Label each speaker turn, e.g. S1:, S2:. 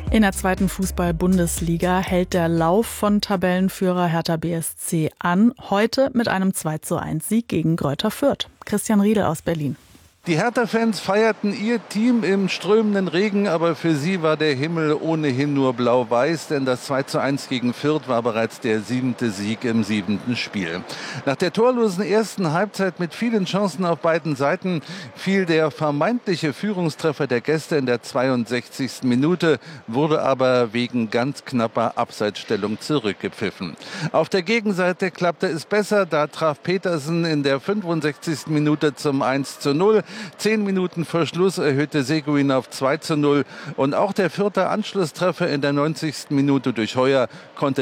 S1: In der zweiten Fußball-Bundesliga hält der Lauf von Tabellenführer Hertha BSC an. Heute mit einem 2:1-Sieg gegen Greuther Fürth. Christian Riedel aus Berlin.
S2: Die Hertha-Fans feierten ihr Team im strömenden Regen, aber für sie war der Himmel ohnehin nur blau-weiß, denn das 2:1 gegen Fürth war bereits der 7. Sieg im 7. Spiel. Nach der torlosen ersten Halbzeit mit vielen Chancen auf beiden Seiten fiel der vermeintliche Führungstreffer der Gäste in der 62. Minute, wurde aber wegen ganz knapper Abseitsstellung zurückgepfiffen. Auf der Gegenseite klappte es besser, da traf Petersen in der 65. Minute zum 1:0. 10 Minuten vor Schluss erhöhte Seguin auf 2:0 und auch der Fürther Anschlusstreffer in der 90. Minute durch Heuer konnte